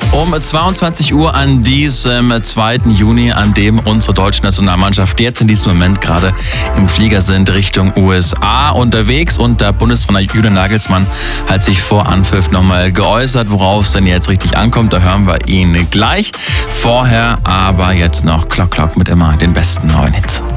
Um 22 Uhr an diesem 2. Juni, an dem unsere deutsche Nationalmannschaft jetzt in diesem Moment gerade im Flieger sind, Richtung USA unterwegs. Und der Bundestrainer Julian Nagelsmann hat sich vor Anpfiff nochmal geäußert, worauf es denn jetzt richtig ankommt. Da hören wir ihn gleich. Vorher aber jetzt noch Clock Clock mit immer den besten neuen Hits.